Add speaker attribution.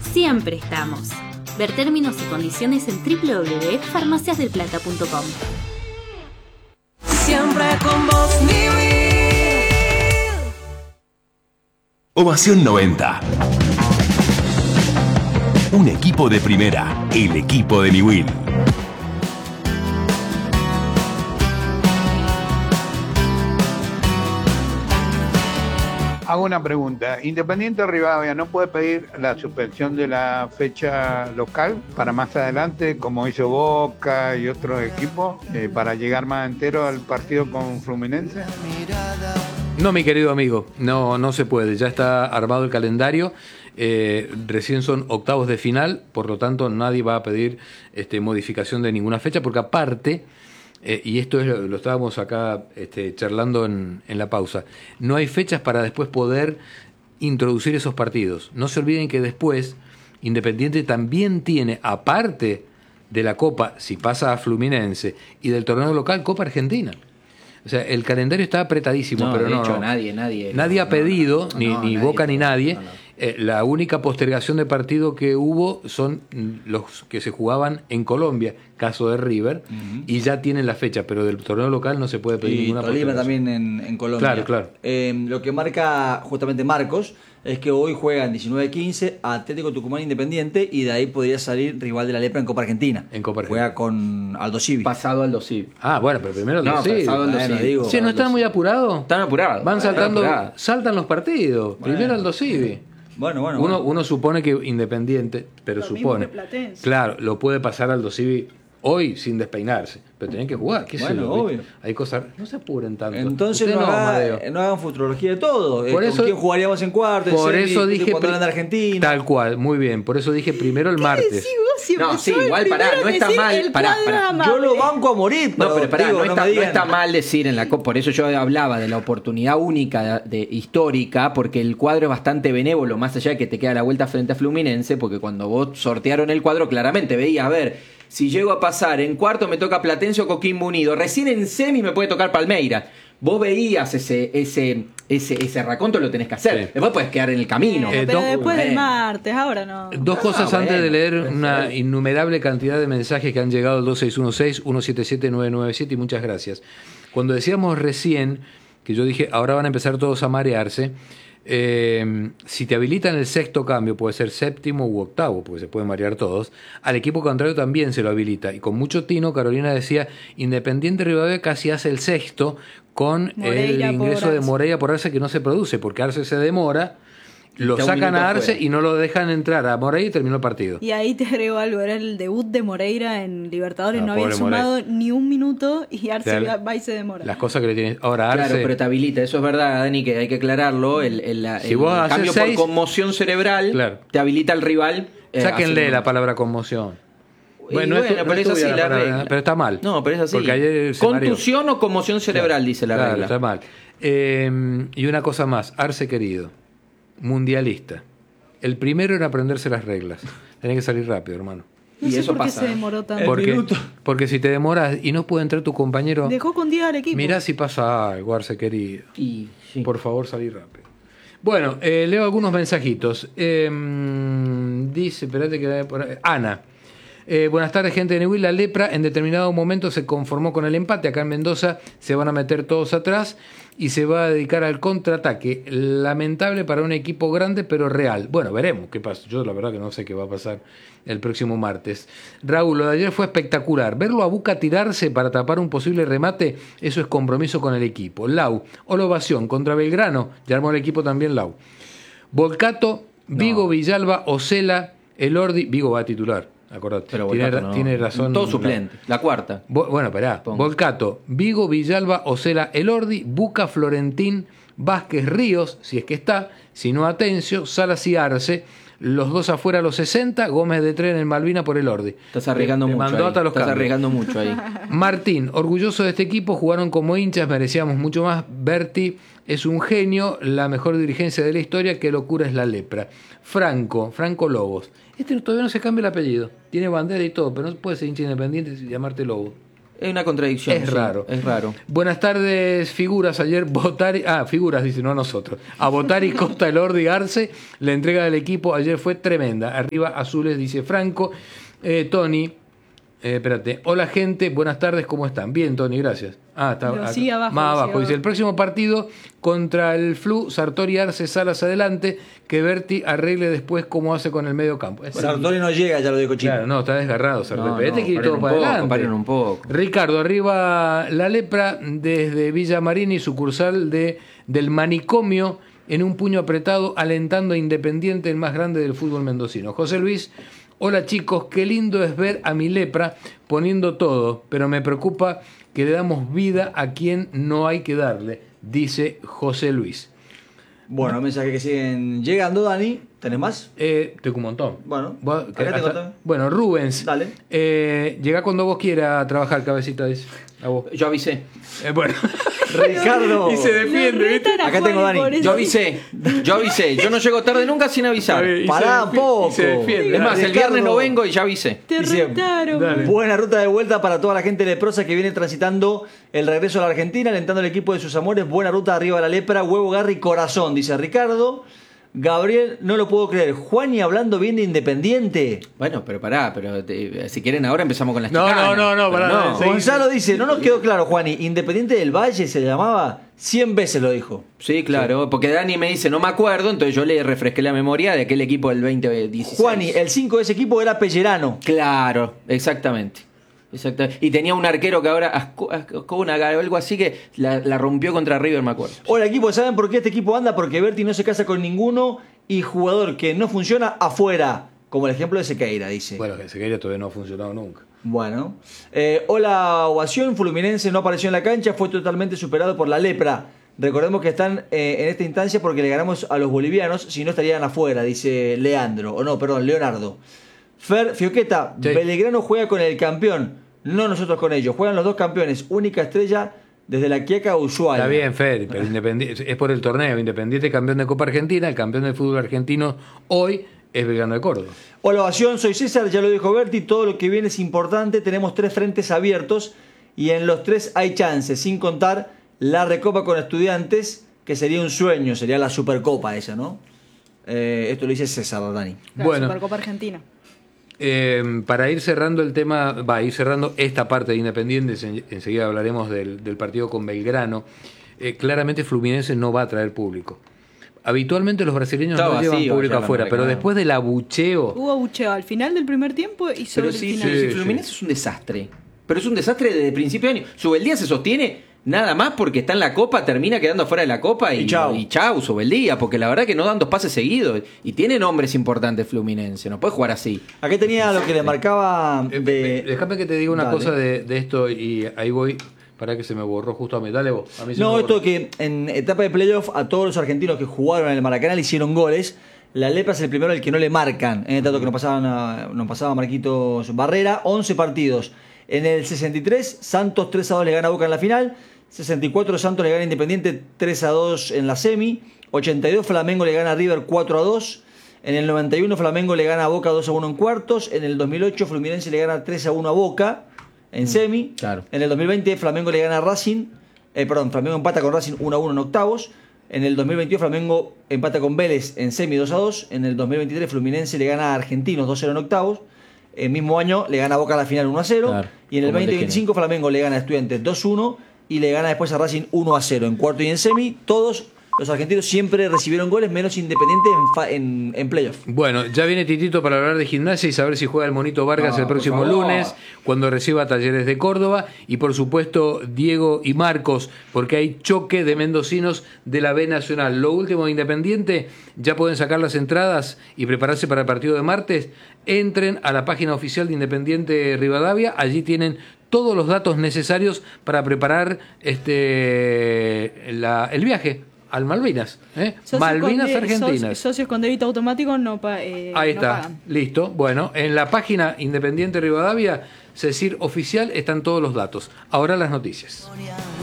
Speaker 1: siempre estamos. Ver términos y condiciones en www.farmaciasdelplata.com.
Speaker 2: Siempre con vos, mi Will.
Speaker 3: Ovación 90. Un equipo de primera, el equipo de mi Will.
Speaker 4: Hago una pregunta. ¿Independiente Rivadavia no puede pedir la suspensión de la fecha local para más adelante, como hizo Boca y otros equipos, para llegar más entero al partido con Fluminense?
Speaker 5: No, mi querido amigo, no se puede. Ya está armado el calendario. Recién son octavos de final, por lo tanto nadie va a pedir modificación de ninguna fecha, porque aparte... y esto lo estábamos acá charlando en la pausa, no hay fechas para después poder introducir esos partidos. No se olviden que después Independiente también tiene, aparte de la Copa, si pasa a Fluminense, y del torneo local, Copa Argentina. O sea, el calendario está apretadísimo, pero
Speaker 6: de hecho, nadie
Speaker 5: ha pedido, ni Boca ni nadie.
Speaker 6: No.
Speaker 5: La única postergación de partido que hubo son los que se jugaban en Colombia, caso de River, y ya tienen la fecha, pero del torneo local no se puede pedir ninguna
Speaker 6: Tolima
Speaker 5: postergación.
Speaker 6: también en Colombia.
Speaker 5: Claro.
Speaker 6: Lo que marca justamente Marcos es que hoy juegan 19-15 Atlético Tucumán Independiente, y de ahí podría salir rival de la Lepra en Copa Argentina. Juega con Aldo Civi.
Speaker 7: Pasado Aldo Civi.
Speaker 5: Ah, bueno, pero primero Aldo Civi.
Speaker 7: Pasado Aldo Civi.
Speaker 6: Digo,
Speaker 5: ¿No están muy apurados?
Speaker 7: Están apurados.
Speaker 5: Van saltan los partidos. Primero Aldo Civi.
Speaker 6: Bueno.
Speaker 5: Uno supone que Independiente, pero supone. Claro, lo puede pasar Aldo Civi hoy sin despeinarse, pero tienen que jugar.
Speaker 6: Obvio.
Speaker 5: Hay cosas, no se apuren tanto.
Speaker 6: Entonces no hagan futurología de todo.
Speaker 5: Por eso,
Speaker 6: ¿quién jugaríamos en cuarto?
Speaker 5: Por eso dije
Speaker 6: cuando en Argentina.
Speaker 5: Tal cual, muy bien. Por eso dije primero el martes.
Speaker 7: No, sí, igual no está mal. Pará.
Speaker 6: Yo lo banco a morir.
Speaker 7: No, pero pará,
Speaker 6: digo,
Speaker 7: no está mal decir en la Copa. Por eso yo hablaba de la oportunidad única histórica, porque el cuadro es bastante benévolo, más allá de que te queda la vuelta frente a Fluminense, porque cuando vos sortearon el cuadro, claramente veías, a ver, si llego a pasar en cuarto me toca Platense o Coquimbo Unido, recién en semis me puede tocar Palmeiras. Vos veías ese raconto, lo tenés que hacer. Sí. Después puedes quedar en el camino.
Speaker 8: Pero después del martes, ahora no.
Speaker 5: Dos cosas antes de leer una innumerable cantidad de mensajes que han llegado al 2616-177-997, y muchas gracias. Cuando decíamos recién, que yo dije, ahora van a empezar todos a marearse, si te habilitan el sexto cambio, puede ser séptimo u octavo, porque se pueden marear todos, al equipo contrario también se lo habilita. Y con mucho tino, Carolina decía, Independiente Rivadavia casi hace el sexto con Moreira, el ingreso de Moreira por Arce, que no se produce, porque Arce se demora, lo sacan a Arce y no lo dejan entrar a Moreira y terminó el partido.
Speaker 8: Y ahí te agrego algo, era el debut de Moreira en Libertadores, no había sumado ni un minuto y Arce va y se demora.
Speaker 5: Las cosas que le tienen ahora Arce.
Speaker 7: Claro, pero te habilita, eso es verdad, Dani, que hay que aclararlo. El cambio por conmoción cerebral te habilita al rival.
Speaker 5: Sáquenle la palabra conmoción.
Speaker 7: Bueno, pero es así la regla.
Speaker 5: Pero está mal.
Speaker 7: No, pero es así.
Speaker 5: Porque ayer
Speaker 7: contusión o conmoción cerebral, dice la regla.
Speaker 5: Está mal. Y una cosa más, Arce querido, mundialista. El primero en aprenderse las reglas. Tenés que salir rápido, hermano.
Speaker 8: No sé por qué se demoró tanto.
Speaker 5: Porque si te demoras y no puede entrar tu compañero,
Speaker 8: dejó con 10 al equipo.
Speaker 5: Mirá si pasa algo, Arce querido. Por favor, salí rápido. Bueno, leo algunos mensajitos. Dice, espérate que Ana. Buenas tardes, gente de Neuquén. La Lepra en determinado momento se conformó con el empate. Acá en Mendoza se van a meter todos atrás y se va a dedicar al contraataque. Lamentable para un equipo grande, pero real. Bueno, veremos qué pasa. Yo la verdad que no sé qué va a pasar el próximo martes. Raúl, lo de ayer fue espectacular. Verlo a Buca tirarse para tapar un posible remate, eso es compromiso con el equipo. Lau, ovación contra Belgrano. Ya armó el equipo también Lau. Volcato, Vigo, Villalba, Osela, Elordi. Vigo va a titular. Acordate,
Speaker 7: pero
Speaker 5: tiene razón.
Speaker 7: Todo suplente, la cuarta.
Speaker 5: Bueno, esperá. Volcato, Vigo, Villalba, Osela, Elordi, Buca, Florentín, Vázquez, Ríos, si es que está, si no Atencio, Salas y Arce, los dos afuera a los 60, Gómez de Tren en Malvina por Elordi.
Speaker 7: Estás arriesgando mucho ahí.
Speaker 5: Martín, orgulloso de este equipo, jugaron como hinchas, merecíamos mucho más. Berti es un genio, la mejor dirigencia de la historia, qué locura es la Lepra. Franco Lobos. Todavía no se cambia el apellido. Tiene bandera y todo, pero no puede ser hincha Independiente y llamarte Lobo.
Speaker 7: Es una contradicción.
Speaker 5: Es raro.
Speaker 7: Es raro.
Speaker 5: Buenas tardes, figuras. Ayer Botari... figuras, dice, no nosotros. A Botari, Costa, Elordi, Arce. La entrega del equipo ayer fue tremenda. Arriba azules, dice Franco. Tony... espérate. Hola, gente. Buenas tardes, ¿cómo están? Bien, Tony, gracias. Está
Speaker 8: sigue abajo,
Speaker 5: más abajo.
Speaker 8: sigue
Speaker 5: Dice, el próximo partido contra el Flu, Sartori, Arce, Salas adelante, que Berti arregle después cómo hace con el medio campo.
Speaker 6: Sartori no llega, ya lo dijo Chico.
Speaker 5: Claro, no, está desgarrado Sartori.
Speaker 7: No,
Speaker 5: Este quiere todo para adelante.
Speaker 7: Paren un poco.
Speaker 5: Ricardo, arriba la lepra desde Villa Marini, sucursal del manicomio, en un puño apretado, alentando a Independiente, el más grande del fútbol mendocino. José Luis, hola chicos, qué lindo es ver a mi lepra poniendo todo, pero me preocupa que le damos vida a quien no hay que darle, dice José Luis.
Speaker 6: Bueno, mensajes que siguen llegando, Dani. ¿Tenés más?
Speaker 5: Tengo un montón.
Speaker 6: Bueno,
Speaker 5: acá tengo también. Bueno, Rubens.
Speaker 6: Dale.
Speaker 5: Llega cuando vos quieras trabajar, cabecita, dice. A vos.
Speaker 7: Yo avisé.
Speaker 5: Bueno.
Speaker 6: Ricardo.
Speaker 5: Y se defiende, ¿viste?
Speaker 6: Acá tengo Dani.
Speaker 7: Yo avisé. Yo no llego tarde nunca sin avisar.
Speaker 6: Pará un poco.
Speaker 5: Se defiende.
Speaker 7: Es más, el viernes no vengo y ya avisé.
Speaker 8: Te retaron.
Speaker 6: Buena ruta de vuelta para toda la gente leprosa que viene transitando el regreso a la Argentina, alentando al equipo de sus amores. Buena ruta arriba de la lepra, huevo, garra y corazón, dice Ricardo. Gabriel, no lo puedo creer. Juani hablando bien de Independiente.
Speaker 7: Bueno, pero pará, si quieren ahora empezamos con las
Speaker 5: No,
Speaker 7: chicanas.
Speaker 5: no, pará.
Speaker 7: No.
Speaker 6: Gonzalo dice, no nos quedó claro, Juani, Independiente del Valle se llamaba, 100 veces lo dijo.
Speaker 7: Sí, claro, porque Dani me dice, no me acuerdo, entonces yo le refresqué la memoria de aquel equipo del 2016.
Speaker 6: Juani, el 5 de ese equipo era Pellerano.
Speaker 7: Claro, exactamente. Y tenía un arquero que ahora, Ascona, algo así, que la rompió contra River, me acuerdo.
Speaker 6: Hola equipo, ¿saben por qué este equipo anda? Porque Berti no se casa con ninguno y jugador que no funciona afuera. Como el ejemplo de Sequeira, dice.
Speaker 5: Bueno, que Sequeira todavía no ha funcionado nunca.
Speaker 6: Bueno. Hola Ovación, Fluminense no apareció en la cancha, fue totalmente superado por la lepra. Recordemos que están en esta instancia porque le ganamos a los bolivianos, si no estarían afuera, dice Leonardo. Fer Fioqueta, sí. Belgrano juega con el campeón, no nosotros con ellos. Juegan los dos campeones, única estrella desde la Quiaca Ushuaia.
Speaker 5: Está bien, Fer, pero es por el torneo. Independiente campeón de Copa Argentina, el campeón del fútbol argentino hoy es Belgrano de Córdoba.
Speaker 6: Hola, Ovación, soy César, ya lo dijo Berti, todo lo que viene es importante, tenemos 3 frentes abiertos y en los 3 hay chances, sin contar la Recopa con Estudiantes, que sería un sueño, sería la Supercopa esa, ¿no? Esto lo dice César, Dani.
Speaker 8: La Supercopa Argentina.
Speaker 5: Para ir cerrando el tema, ir cerrando esta parte de Independiente, enseguida hablaremos del partido con Belgrano. Claramente Fluminense no va a traer público. Habitualmente los brasileños no llevan público afuera, pero después del abucheo...
Speaker 8: Hubo abucheo al final del primer tiempo y sobre el final.
Speaker 7: Sí, Fluminense es un desastre. Pero es un desastre desde el principio de año. Subeldía se sostiene nada más porque está en la Copa, termina quedando fuera de la Copa y chau, Subeldía, porque la verdad que no dan 2 pases seguidos. Y tiene nombres importantes Fluminense, no puede jugar así.
Speaker 6: Aquí tenía lo que le marcaba...
Speaker 5: Déjame que te diga una cosa de esto y ahí voy... Para que se me borró justo a mí. Dale vos. A mí
Speaker 6: no, esto que en etapa de playoff a todos los argentinos que jugaron en el Maracaná le hicieron goles. La lepra es el primero al que no le marcan. En el dato que nos pasaba Marquitos Barrera, 11 partidos. En el 63, Santos 3-2 le gana a Boca en la final. 64, Santos le gana a Independiente 3-2 en la semi. 82, Flamengo le gana a River 4-2. En el 91, Flamengo le gana a Boca 2-1 en cuartos. En el 2008, Fluminense le gana 3-1 a Boca en semi.
Speaker 7: Claro.
Speaker 6: En el 2020 Flamengo le gana a Racing, Flamengo empata con Racing 1-1 en octavos. En el 2022 Flamengo empata con Vélez en semi 2-2. En el 2023 Fluminense le gana a Argentinos 2-0 en octavos. El mismo año le gana a Boca a la final 1-0. Claro, y en el 2025 Flamengo le gana a Estudiantes 2-1 y le gana después a Racing 1-0 en cuarto y en semi. Todos los argentinos siempre recibieron goles, menos Independiente en playoff.
Speaker 5: Bueno, ya viene Titito para hablar de Gimnasia y saber si juega el Monito Vargas el próximo lunes, cuando reciba Talleres de Córdoba. Y por supuesto Diego y Marcos, porque hay choque de mendocinos de la B Nacional. Lo último de Independiente, ya pueden sacar las entradas y prepararse para el partido de martes. Entren a la página oficial de Independiente Rivadavia, allí tienen todos los datos necesarios para preparar el viaje al Malvinas, Malvinas Argentinas.
Speaker 8: Socios con débito automático
Speaker 5: ahí está,
Speaker 8: pagan.
Speaker 5: Listo. Bueno, en la página Independiente Rivadavia, Cecir Oficial, están todos los datos. Ahora las noticias.